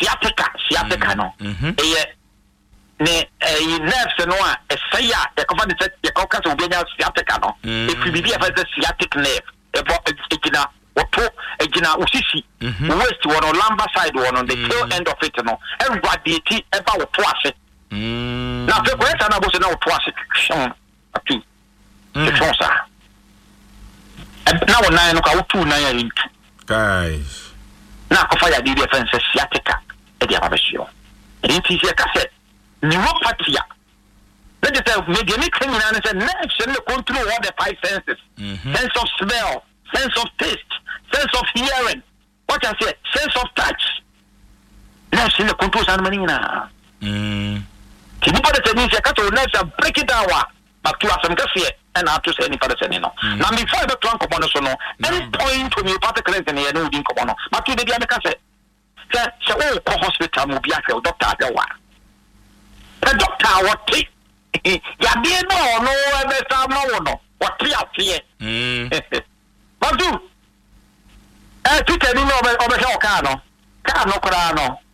sciatica no ne nerves no a say ya e ko fa de ya ko ka so obi nya sciatica no e fi bibi afa de sciatic nerve e bo egina oto egina osisi waist one on lumbar side one on the tail end of it no everybody ti e ba oto ase na fe ko eta na bo se na oto ase atu e fonsa na wona no ka otu na ya intu guys na ko fa ya di defense sciatica e dia ba besio e ti se ka se neuropathy. Let us say, maybe criminal and say, nerves control all the 5 senses. Sense of smell, sense of taste, sense of hearing. What I say, sense of touch. Nerves in the control sanmanina. Anybody say, you got to nerves and break it down. But to some cafe and not to say any person. Now, before the trunk of no, any point when you particular in the new dinkomono, but to the Diamacase. So, all hospital will be a doctor. The doctor what take ya be no e be no what tie but do tu te ni no be o ka no kra no